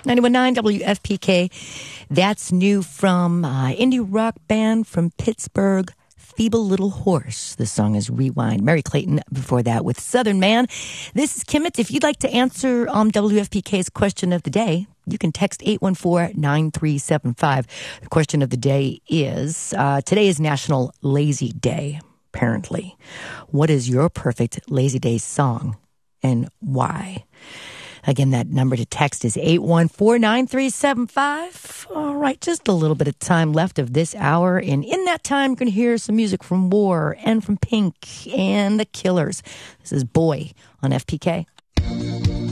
91.9 WFPK. That's new from indie rock band from Pittsburgh, Feeble Little Horse. The song is Rewind. Mary Clayton before that with Southern Man. This is Kimmett. If you'd like to answer WFPK's question of the day, you can text 814-9375. The question of the day is, today is National Lazy Day, apparently. What is your perfect Lazy Day song and why? Again, that number to text is 814-9375. All right, just a little bit of time left of this hour. And in that time, you're going to hear some music from War and from Pink and The Killers. This is Boy on FPK.